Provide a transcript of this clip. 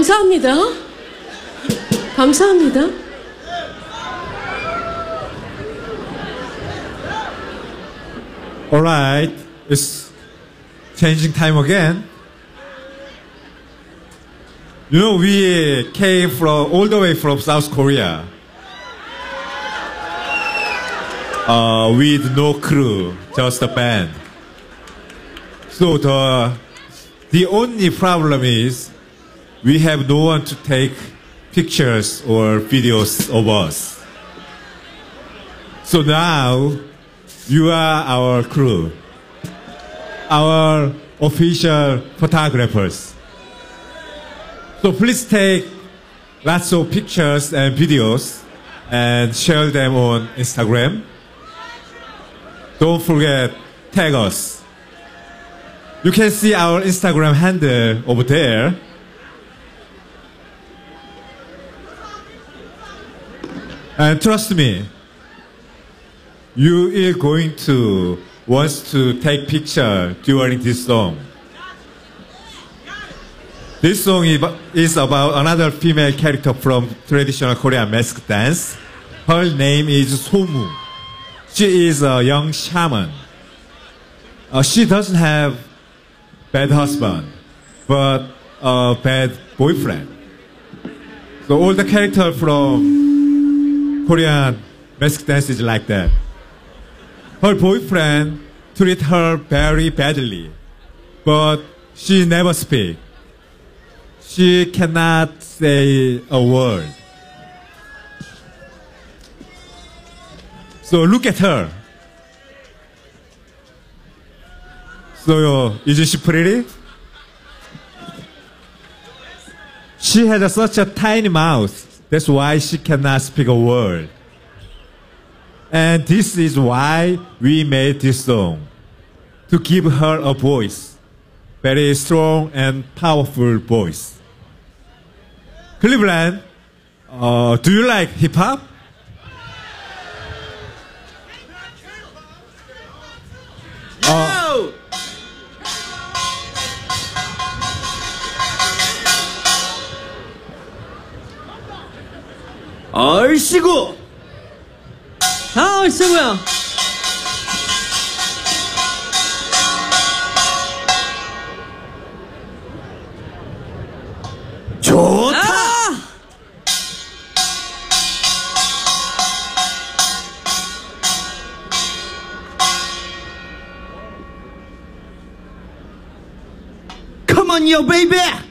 감사합니다. 감사합니다. Alright, it's changing time again. You know, we came from all the way from South Korea. With no crew, just a band. So the only problem is we have no one to take pictures or videos of us. So now you are our crew, our official photographers. So please take lots of pictures and videos and share them on Instagram. Don't forget, tag us. You can see our Instagram handle over there. And trust me, you are going to want to take picture during this song. This song is about another female character from traditional Korean mask dance. Her name is Somu. She is a young shaman. She doesn't have bad husband, but a bad boyfriend. So all the characters from Korean mask dance is like that. Her boyfriend treat her very badly, but she never speaks. She cannot say a word. So look at her. So isn't she pretty? She has such a tiny mouth. That's why she cannot speak a word. And this is why we made this song. To give her a voice. Very strong and powerful voice. Cleveland, do you like hip-hop? No! 얼씨구! 아, 얼씨구야. 좋다! Come on, yo, baby!